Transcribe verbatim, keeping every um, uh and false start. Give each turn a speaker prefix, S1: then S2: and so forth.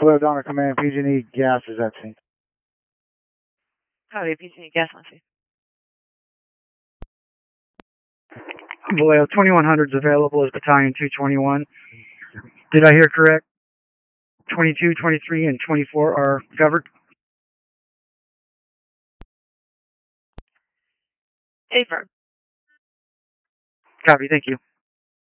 S1: Hello, Donna Command, P G and E gas is at scene.
S2: Copy, P G and E gas on scene.
S3: Vallejo, twenty-one hundred is available as Battalion two twenty-one. Did I hear correct? twenty-two, twenty-three, and twenty-four are covered?
S2: Affirm.
S3: Copy, thank you.